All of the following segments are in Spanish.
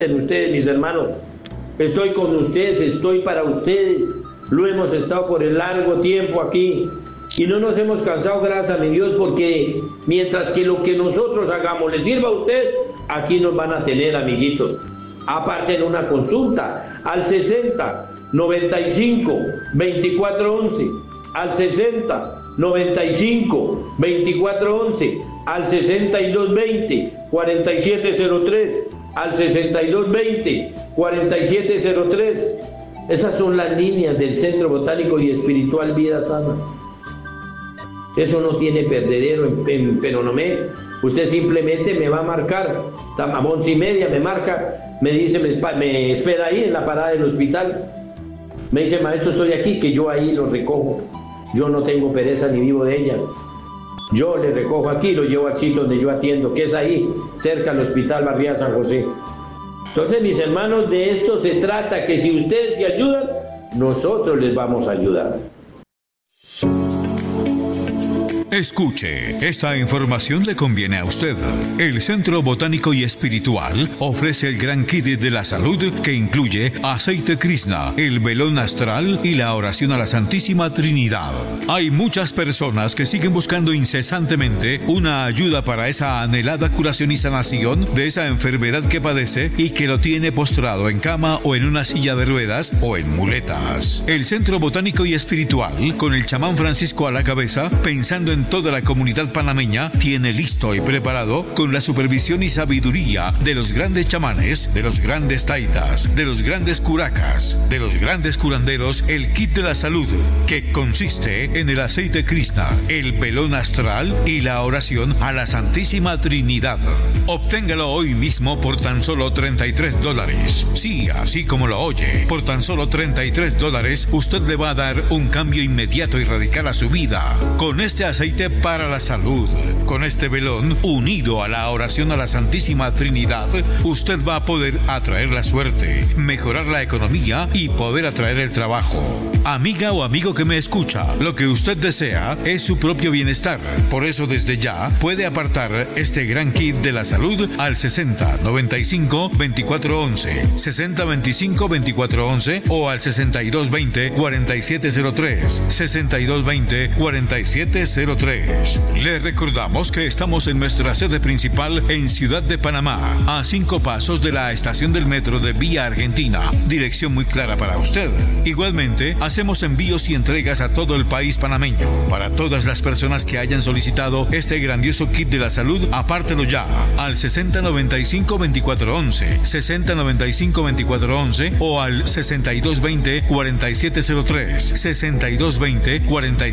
ustedes, mis hermanos. Estoy con ustedes, estoy para ustedes. Lo hemos estado por el largo tiempo aquí y no nos hemos cansado, gracias a mi Dios, porque mientras que lo que nosotros hagamos les sirva a ustedes, aquí nos van a tener, amiguitos. Aparte en una consulta al 60 95 24 11, al 60 95 24 11, al 62 20 4703, al 62 20 4703. Esas son las líneas del Centro Botánico y Espiritual Vida Sana. Eso no tiene perdedero en Penonomé. Usted simplemente me va a marcar, a 11:30 me marca, me dice, me espera ahí en la parada del hospital. Me dice, maestro, estoy aquí, que yo ahí lo recojo. Yo no tengo pereza ni vivo de ella. Yo le recojo aquí, lo llevo al sitio donde yo atiendo, que es ahí, cerca al Hospital Barriada San José. Entonces, mis hermanos, de esto se trata, que si ustedes se ayudan, nosotros les vamos a ayudar. Escuche, esta información le conviene a usted. El Centro Botánico y Espiritual ofrece el gran kit de la salud que incluye aceite Krishna, el velón astral y la oración a la Santísima Trinidad. Hay muchas personas que siguen buscando incesantemente una ayuda para esa anhelada curación y sanación de esa enfermedad que padece y que lo tiene postrado en cama o en una silla de ruedas o en muletas. El Centro Botánico y Espiritual, con el chamán Francisco a la cabeza, pensando en toda la comunidad panameña, tiene listo y preparado, con la supervisión y sabiduría de los grandes chamanes, de los grandes taitas, de los grandes curacas, de los grandes curanderos, el kit de la salud, que consiste en el aceite Krishna, el velón astral y la oración a la Santísima Trinidad. Obténgalo hoy mismo por tan solo $33. Sí, así como lo oye, por tan solo $33 usted le va a dar un cambio inmediato y radical a su vida. Con este aceite para la salud, con este velón unido a la oración a la Santísima Trinidad, usted va a poder atraer la suerte, mejorar la economía y poder atraer el trabajo. Amiga o amigo que me escucha, lo que usted desea es su propio bienestar. Por eso desde ya puede apartar este gran kit de la salud al 60 95 24 11, 60 25 24 11 o al 62 20 4703, 62 20 4703. Les recordamos que estamos en nuestra sede principal en Ciudad de Panamá, a 5 pasos de la estación del metro de Vía Argentina. Dirección muy clara para usted. Igualmente, hacemos envíos y entregas a todo el país panameño. Para todas las personas que hayan solicitado este grandioso kit de la salud, apártelo ya al 60 95 24 11, 60 95 24 11 o al 62 20 4703, 62 20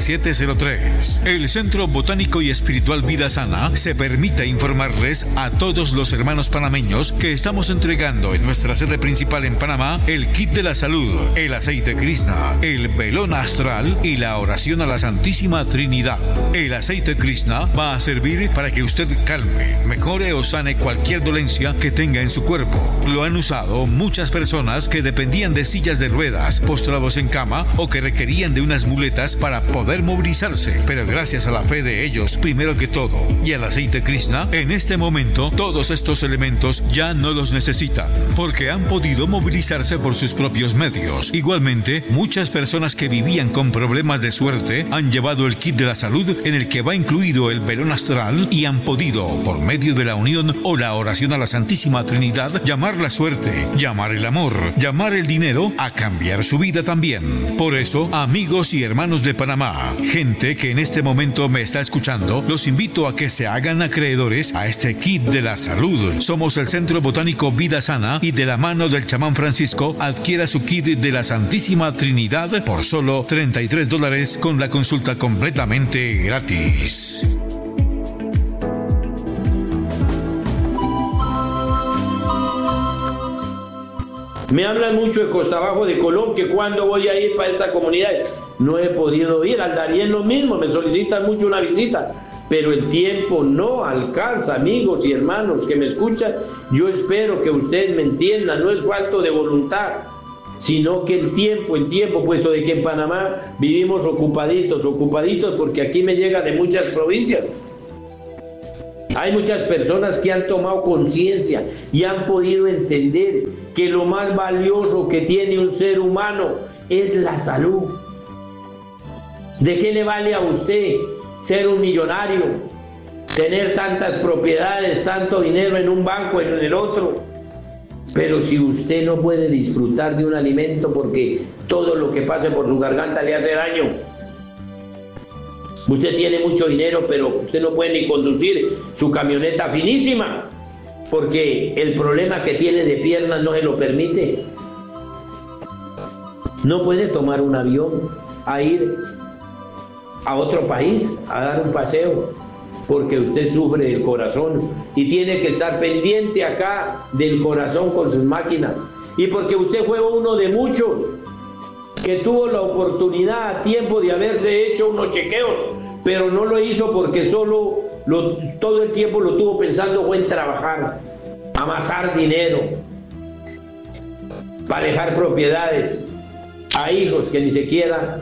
4703. El Centro Botánico y Espiritual Vida Sana se permite informarles a todos los hermanos panameños que estamos entregando en nuestra sede principal en Panamá el kit de la salud, el aceite Krishna, el velón astral y la oración a la Santísima Trinidad. El aceite Krishna va a servir para que usted calme, mejore o sane cualquier dolencia que tenga en su cuerpo. Lo han usado muchas personas que dependían de sillas de ruedas, postrados en cama o que requerían de unas muletas para poder movilizarse, pero gracias a la fe de ellos primero que todo y al aceite Krishna, en este momento todos estos elementos ya no los necesitan porque han podido movilizarse por sus propios medios. Igualmente, muchas personas que vivían con problemas de suerte han llevado el kit de la salud en el que va incluido el velón astral y han podido, por medio de la unión o la oración a la Santísima Trinidad, llamar la suerte, llamar el amor, llamar el dinero a cambiar su vida también. Por eso, amigos y hermanos de Panamá, gente que en este momento me está escuchando, los invito a que se hagan acreedores a este kit de la salud. Somos el Centro Botánico Vida Sana y de la mano del chamán Francisco adquiera su kit de la Santísima Trinidad por solo $33 con la consulta completamente gratis. Me hablan mucho de Costa Abajo de Colón, que cuando voy a ir para esta comunidad. No he podido ir. Al Darién lo mismo, me solicitan mucho una visita, pero el tiempo no alcanza, amigos y hermanos que me escuchan. Yo espero que ustedes me entiendan, no es falta de voluntad, sino que el tiempo, puesto de que en Panamá vivimos ocupaditos, porque aquí me llega de muchas provincias. Hay muchas personas que han tomado conciencia y han podido entender que lo más valioso que tiene un ser humano es la salud. ¿De qué le vale a usted ser un millonario, tener tantas propiedades, tanto dinero en un banco, en el otro? Pero si usted no puede disfrutar de un alimento porque todo lo que pase por su garganta le hace daño. Usted tiene mucho dinero, pero usted no puede ni conducir su camioneta finísima porque el problema que tiene de piernas no se lo permite. No puede tomar un avión a ir a otro país a dar un paseo porque usted sufre del corazón y tiene que estar pendiente acá del corazón con sus máquinas, y porque usted fue uno de muchos que tuvo la oportunidad a tiempo de haberse hecho unos chequeos, pero no lo hizo porque todo el tiempo lo tuvo pensando fue en trabajar, amasar dinero, para dejar propiedades a hijos que ni siquiera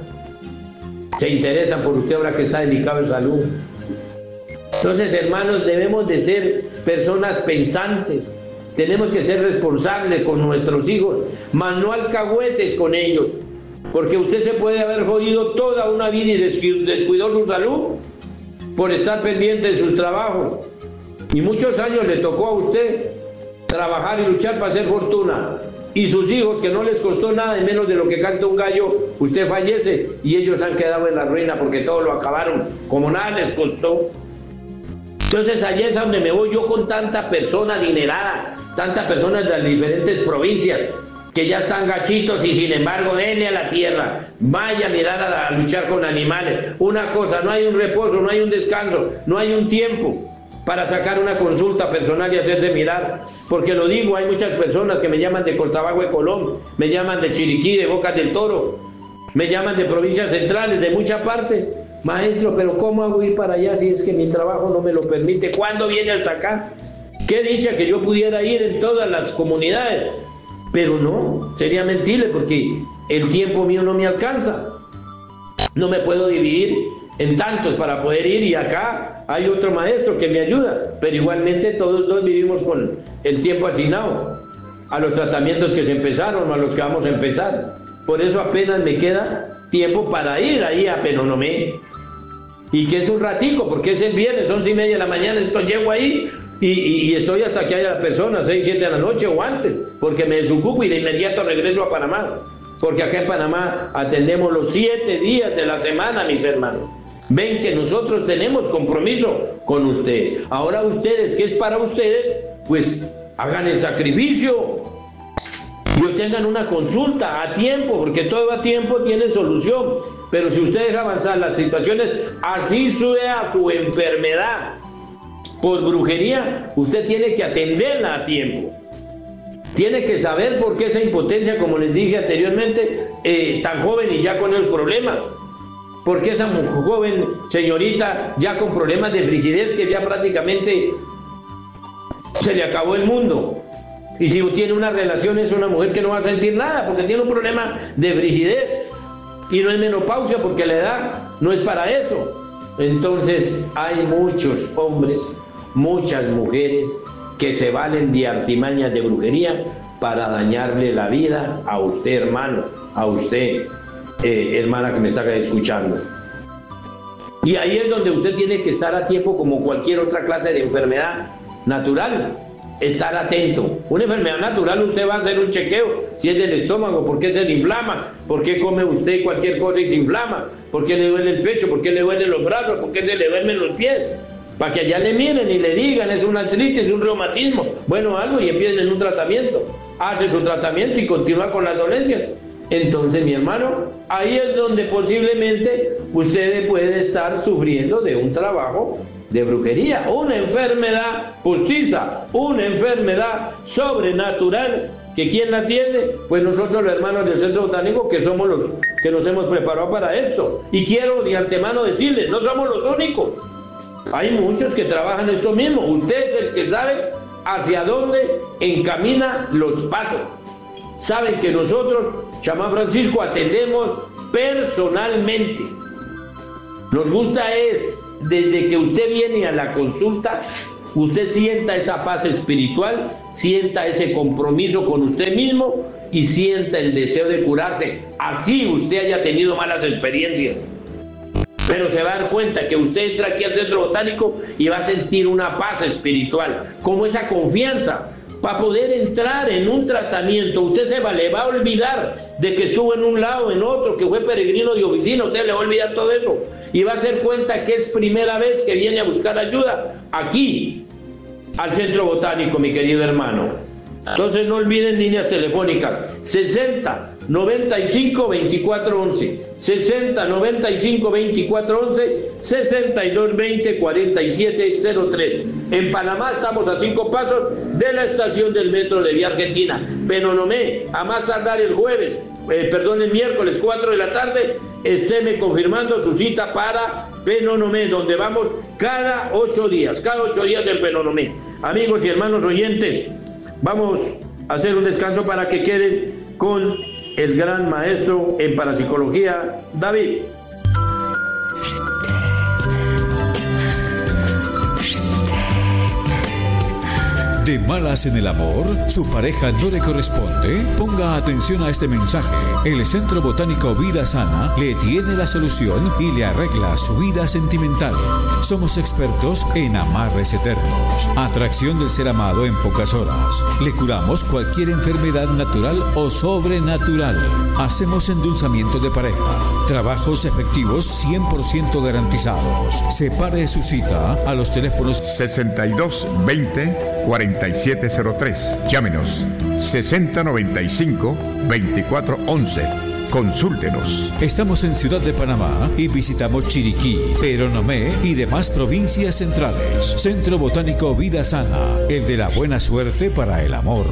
se interesan por usted ahora que está delicado en salud. Entonces, hermanos, debemos de ser personas pensantes, tenemos que ser responsables con nuestros hijos, mas no alcahuetes con ellos, porque usted se puede haber jodido toda una vida y descuidó su salud por estar pendiente de sus trabajos, y muchos años le tocó a usted trabajar y luchar para hacer fortuna, y sus hijos, que no les costó nada, en menos de lo que canta un gallo, usted fallece y ellos han quedado en la ruina porque todo lo acabaron, como nada les costó. Entonces allá es a donde me voy yo con tanta persona adinerada, tantas personas de las diferentes provincias que ya están gachitos y sin embargo denle a la tierra, vaya a mirar a luchar con animales. Una cosa, no hay un reposo, no hay un descanso, no hay un tiempo para sacar una consulta personal y hacerse mirar, porque lo digo, hay muchas personas que me llaman de Coltabagua de Colón, me llaman de Chiriquí, de Bocas del Toro, me llaman de provincias centrales, de mucha parte. Maestro, pero ¿cómo hago ir para allá si es que mi trabajo no me lo permite? ¿Cuándo viene hasta acá? Qué dicha que yo pudiera ir en todas las comunidades, pero no, sería mentirle porque el tiempo mío no me alcanza. No me puedo dividir en tantos para poder ir, y acá hay otro maestro que me ayuda, pero igualmente todos dos vivimos con el tiempo asignado a los tratamientos que se empezaron o a los que vamos a empezar. Por eso apenas me queda tiempo para ir ahí a Penonomé, y que es un ratico, porque es el viernes, 11:30 de la mañana, llego ahí y estoy hasta que haya la persona, 6, 7 de la noche o antes, porque me desocupo y de inmediato regreso a Panamá, porque acá en Panamá atendemos los 7 días de la semana, mis hermanos. Ven que nosotros tenemos compromiso con ustedes. Ahora ustedes, ¿qué es para ustedes? Pues hagan el sacrificio y obtengan una consulta a tiempo, porque todo a tiempo tiene solución. Pero si usted deja avanzar las situaciones, así sea su enfermedad por brujería, usted tiene que atenderla a tiempo. Tiene que saber por qué esa impotencia, como les dije anteriormente, tan joven y ya con esos problemas. ¿Por qué esa joven señorita ya con problemas de frigidez que ya prácticamente se le acabó el mundo? Y si tiene una relación, es una mujer que no va a sentir nada porque tiene un problema de frigidez y no es menopausia porque la edad no es para eso. Entonces hay muchos hombres, muchas mujeres que se valen de artimañas de brujería para dañarle la vida a usted, hermano, a usted, hermana que me está escuchando. Y ahí es donde usted tiene que estar a tiempo, como cualquier otra clase de enfermedad natural. Estar atento. Una enfermedad natural, usted va a hacer un chequeo, si es del estómago, ¿por qué se le inflama? ¿Por qué come usted cualquier cosa y se inflama? ¿Por qué le duele el pecho? ¿Por qué le duelen los brazos? ¿Por qué se le duelen los pies? Para que allá le miren y le digan, es una artritis, es un reumatismo, bueno, algo, y empiecen en un tratamiento. Hace su tratamiento y continúa con las dolencias. Entonces, mi hermano, ahí es donde posiblemente usted puede estar sufriendo de un trabajo de brujería, una enfermedad postiza, una enfermedad sobrenatural, que ¿quién la atiende? Pues nosotros, los hermanos del Centro Botánico, que somos los que nos hemos preparado para esto. Y quiero de antemano decirles, no somos los únicos, hay muchos que trabajan esto mismo. Usted es el que sabe hacia dónde encamina los pasos. Saben que nosotros, chamán Francisco, atendemos personalmente. Nos gusta es, desde que usted viene a la consulta, usted sienta esa paz espiritual, sienta ese compromiso con usted mismo y sienta el deseo de curarse. Así usted haya tenido malas experiencias. Pero se va a dar cuenta que usted entra aquí al Centro Botánico y va a sentir una paz espiritual, como esa confianza. Para poder entrar en un tratamiento, usted le va a olvidar de que estuvo en un lado, en otro, que fue peregrino de oficina, usted le va a olvidar todo eso. Y va a hacer cuenta que es primera vez que viene a buscar ayuda aquí, al Centro Botánico, mi querido hermano. Entonces no olviden líneas telefónicas 60 95 24 11, 60 95 24 11, 62 20 47 03. En Panamá estamos a 5 pasos de la estación del metro de Vía Argentina. Penonomé, a más tardar el miércoles 4 de la tarde, estéme confirmando su cita para Penonomé, donde vamos cada 8 días en Penonomé. Amigos y hermanos oyentes, vamos a hacer un descanso para que queden con el gran maestro en parapsicología, David. ¿De malas en el amor? ¿Su pareja no le corresponde? Ponga atención a este mensaje. El Centro Botánico Vida Sana le tiene la solución y le arregla su vida sentimental. Somos expertos en amarres eternos, atracción del ser amado en pocas horas. Le curamos cualquier enfermedad natural o sobrenatural. Hacemos endulzamiento de pareja. Trabajos efectivos 100% garantizados. Separe su cita a los teléfonos 62 20 4703. Llámenos 6095 2411. Consúltenos. Estamos en Ciudad de Panamá y visitamos Chiriquí, Penonomé y demás provincias centrales. Centro Botánico Vida Sana, el de la buena suerte para el amor.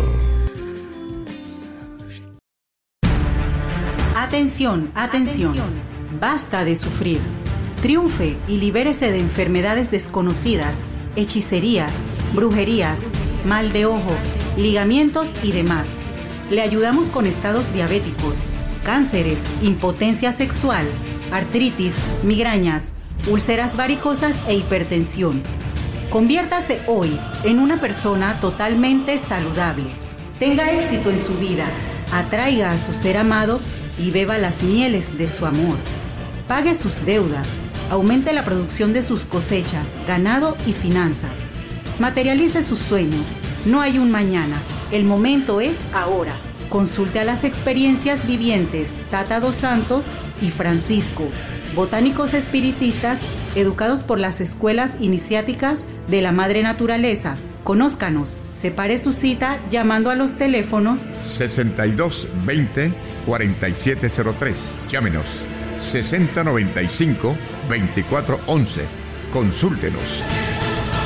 Atención, atención. Basta de sufrir. Triunfe y libérese de enfermedades desconocidas, hechicerías, brujerías, mal de ojo, ligamientos y demás. Le ayudamos con estados diabéticos, cánceres, impotencia sexual, artritis, migrañas, úlceras varicosas e hipertensión. Conviértase hoy en una persona totalmente saludable. Tenga éxito en su vida, atraiga a su ser amado y beba las mieles de su amor. Pague sus deudas, aumente la producción de sus cosechas, ganado y finanzas. Materialice sus sueños. No hay un mañana, el momento es ahora. Consulte a las experiencias vivientes Tata dos Santos y Francisco, botánicos espiritistas educados por las escuelas iniciáticas de la Madre Naturaleza. Conózcanos, separe su cita llamando a los teléfonos 62 20 4703. Llámenos 6095 2411. Consúltenos.